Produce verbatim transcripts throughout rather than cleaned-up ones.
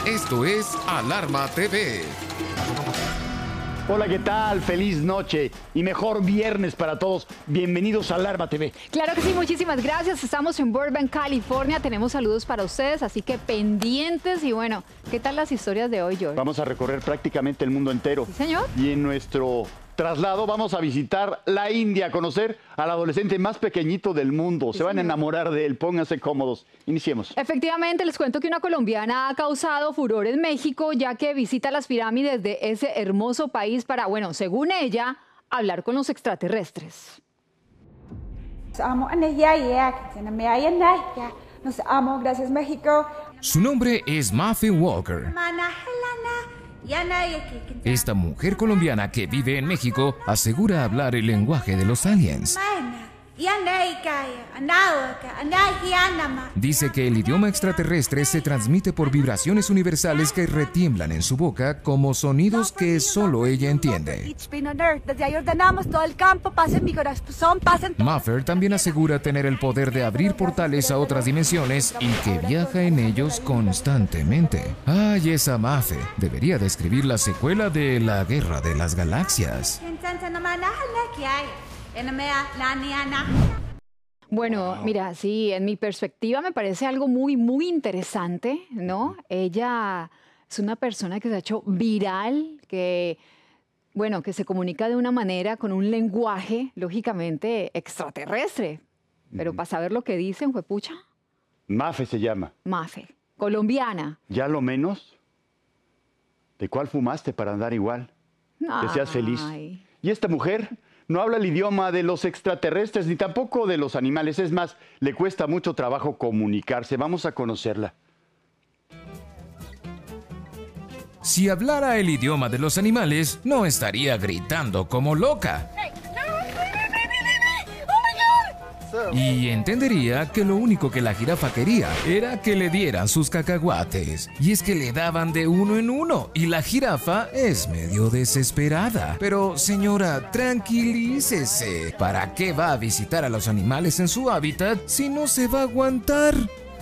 Esto es Alarma T V. Hola, ¿qué tal? Feliz noche y mejor viernes para todos. Bienvenidos a Alarma T V. Claro que sí, muchísimas gracias. Estamos en Burbank, California. Tenemos saludos para ustedes, así que pendientes. Y bueno, ¿qué tal las historias de hoy, George? Vamos a recorrer prácticamente el mundo entero. Sí, señor. Y en nuestro traslado vamos a visitar la India, a conocer al adolescente más pequeñito del mundo. Sí, Se van a señor. enamorar de él. Pónganse cómodos. Iniciemos. Efectivamente, les cuento que una colombiana ha causado furor en México, ya que visita las pirámides de ese hermoso país para, bueno, según ella, hablar con los extraterrestres. Nos amo, nos amo, gracias México. Su nombre es Mafe Walker. Esta mujer colombiana que vive en México asegura hablar el lenguaje de los aliens. Dice que el idioma extraterrestre se transmite por vibraciones universales que retiemblan en su boca como sonidos que solo ella entiende. Desde ahí ordenamos todo el campo, pasen mi corazón, pasen. Maffer también asegura tener el poder de abrir portales a otras dimensiones y que viaja en ellos constantemente. ¡Ay, esa Maffe! Debería de escribir la secuela de La Guerra de las Galaxias. Bueno, mira, sí, en mi perspectiva me parece algo muy, muy interesante, ¿no? Ella es una persona que se ha hecho viral, que, bueno, que se comunica de una manera, con un lenguaje, lógicamente, extraterrestre. Pero para saber lo que dicen, fue pucha. Mafe se llama. Mafe, colombiana. Ya lo menos. ¿De cuál fumaste para andar igual? Que seas feliz. Ay. Y esta mujer no habla el idioma de los extraterrestres ni tampoco de los animales. Es más, le cuesta mucho trabajo comunicarse. Vamos a conocerla. Si hablara el idioma de los animales, no estaría gritando como loca. Y entendería que lo único que la jirafa quería era que le dieran sus cacahuates. Y es que le daban de uno en uno y la jirafa es medio desesperada. Pero señora, tranquilícese. ¿Para qué va a visitar a los animales en su hábitat si no se va a aguantar?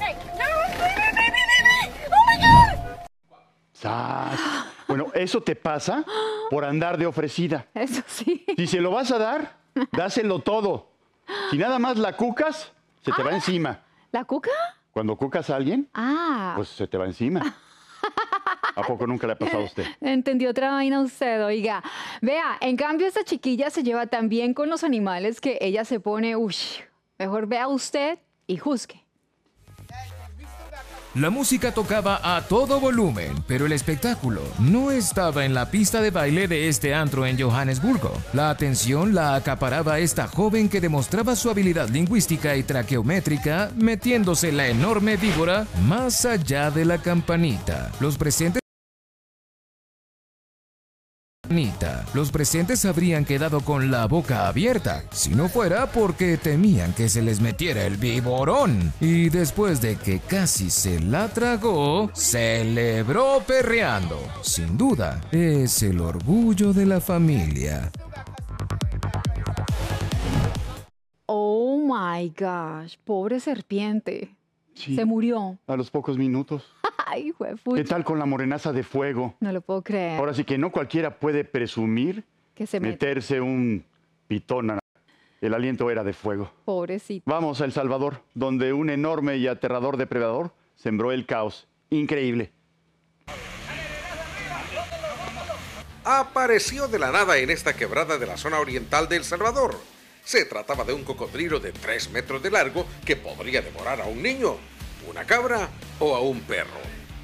¡Sas! Bueno, eso te pasa por andar de ofrecida. Eso sí. Si se lo vas a dar, dáselo todo. Si nada más la cucas, se te va encima. ¿La cuca? Cuando cucas a alguien, Ah. pues se te va encima. ¿A poco nunca le ha pasado a usted? Entendió otra vaina usted, oiga. Vea, en cambio esta chiquilla se lleva tan bien con los animales que ella se pone, uy, mejor vea usted y juzgue. La música tocaba a todo volumen, pero el espectáculo no estaba en la pista de baile de este antro en Johannesburgo. La atención la acaparaba esta joven que demostraba su habilidad lingüística y traqueométrica metiéndose la enorme víbora más allá de la campanita. Los presentes Los presentes habrían quedado con la boca abierta, si no fuera porque temían que se les metiera el viborón. Y después de que casi se la tragó, celebró perreando. Sin duda, es el orgullo de la familia. Oh my gosh, pobre serpiente. Sí, Se murió. a los pocos minutos. Ay, juepucha. ¿Qué tal con la morenaza de fuego? No lo puedo creer. Ahora sí que no cualquiera puede presumir Que se mete. meterse un pitón. El aliento era de fuego. Pobrecito. Vamos a El Salvador, donde un enorme y aterrador depredador sembró el caos. Increíble. Apareció de la nada en esta quebrada de la zona oriental de El Salvador. Se trataba de un cocodrilo de tres metros de largo que podría devorar a un niño, una cabra o a un perro.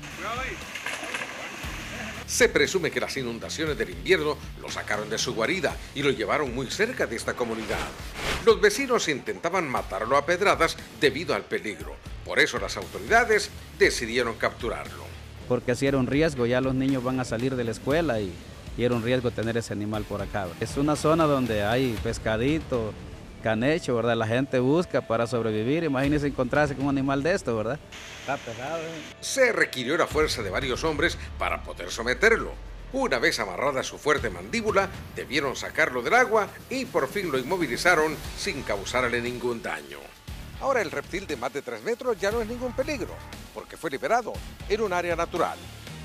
Se presume que las inundaciones del invierno lo sacaron de su guarida y lo llevaron muy cerca de esta comunidad. Los vecinos intentaban matarlo a pedradas debido al peligro. Por eso las autoridades decidieron capturarlo. Porque así era un riesgo, ya los niños van a salir de la escuela y, y era un riesgo tener ese animal por acá. Es una zona donde hay pescadito, canecho, ¿verdad? La gente busca para sobrevivir. Imagínense encontrarse con un animal de esto, ¿verdad? Está pesado, ¿eh? Se requirió la fuerza de varios hombres para poder someterlo. Una vez amarrada su fuerte mandíbula, debieron sacarlo del agua y por fin lo inmovilizaron sin causarle ningún daño. Ahora el reptil de más de tres metros ya no es ningún peligro, porque fue liberado en un área natural.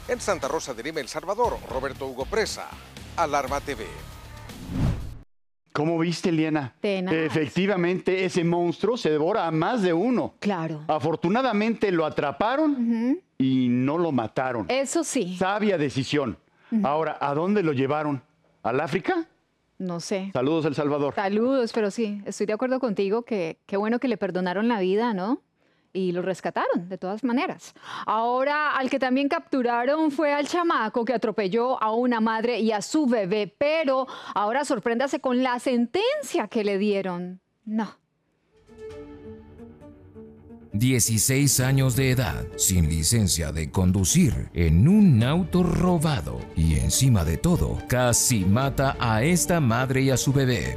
En Santa Rosa de Lima, El Salvador, Roberto Hugo Presa, Alarma T V. ¿Cómo viste, Liana? Tenaz. Efectivamente, ese monstruo se devora a más de uno. Claro. Afortunadamente lo atraparon uh-huh. y no lo mataron. Eso sí. Sabia decisión. Uh-huh. Ahora, ¿a dónde lo llevaron? ¿Al África? No sé. Saludos, El Salvador. Saludos, pero sí, estoy de acuerdo contigo que qué bueno que le perdonaron la vida, ¿no? Y lo rescataron, de todas maneras. Ahora, al que también capturaron fue al chamaco que atropelló a una madre y a su bebé, pero ahora sorpréndase con la sentencia que le dieron. No. dieciséis años de edad, sin licencia de conducir, en un auto robado y encima de todo, casi mata a esta madre y a su bebé.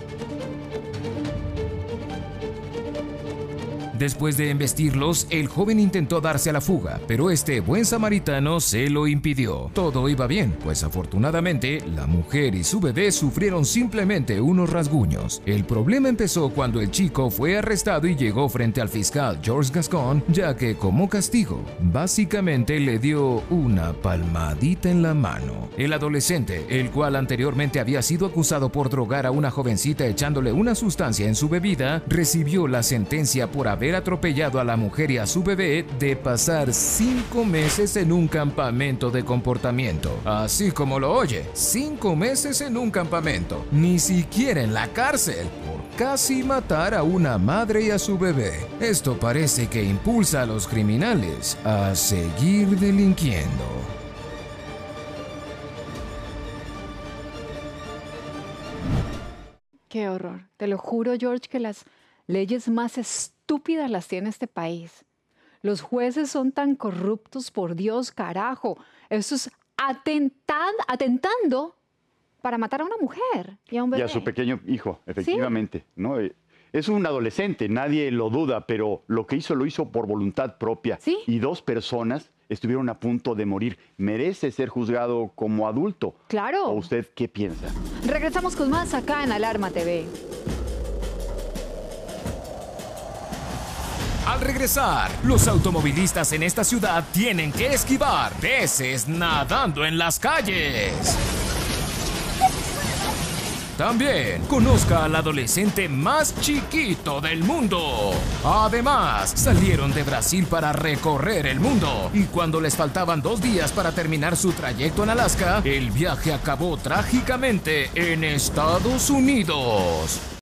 Después de embestirlos, el joven intentó darse a la fuga, pero este buen samaritano se lo impidió. Todo iba bien, pues afortunadamente la mujer y su bebé sufrieron simplemente unos rasguños. El problema empezó cuando el chico fue arrestado y llegó frente al fiscal George Gascon, ya que como castigo, básicamente le dio una palmadita en la mano. El adolescente, el cual anteriormente había sido acusado por drogar a una jovencita echándole una sustancia en su bebida, recibió la sentencia por haber atropellado a la mujer y a su bebé de pasar cinco meses en un campamento de comportamiento. Así como lo oye, cinco meses en un campamento, ni siquiera en la cárcel, por casi matar a una madre y a su bebé. Esto parece que impulsa a los criminales a seguir delinquiendo. Qué horror. Te lo juro, George, que las leyes más estúpidas las tiene este país. Los jueces son tan corruptos, por Dios, carajo. Eso es atentan, atentando para matar a una mujer y a un bebé. Y a su pequeño hijo, efectivamente. ¿Sí? ¿No? Es un adolescente, nadie lo duda, pero lo que hizo lo hizo por voluntad propia. ¿Sí? Y dos personas estuvieron a punto de morir. Merece ser juzgado como adulto. Claro. ¿O usted qué piensa? Regresamos con más acá en Alarma T V. Al regresar, los automovilistas en esta ciudad tienen que esquivar peces nadando en las calles. También conozca al adolescente más chiquito del mundo. Además, salieron de Brasil para recorrer el mundo y cuando les faltaban dos días para terminar su trayecto en Alaska, el viaje acabó trágicamente en Estados Unidos.